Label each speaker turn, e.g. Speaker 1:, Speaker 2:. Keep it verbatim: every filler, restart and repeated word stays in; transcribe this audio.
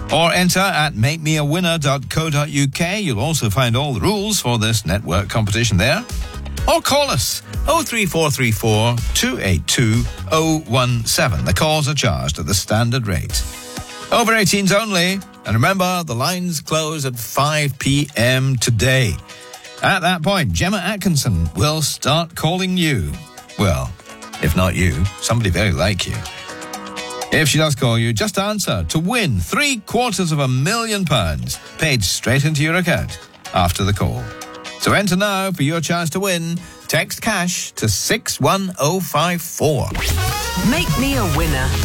Speaker 1: Or enter at make me a winner dot co dot uk. You'll also find all the rules for this network competition there. Or call us oh three four three four, two eight two, oh one seven. The calls are charged at the standard rate. Over eighteens only. And remember, the lines close at five p.m. today. At that point, Gemma Atkinson will start calling you. Well, if not you, somebody very like you. If she does call you, just answer to win three quarters of a million pounds paid straight into your account after the call. So enter now for your chance to win. Text cash to six one oh five four.
Speaker 2: Make me a winner.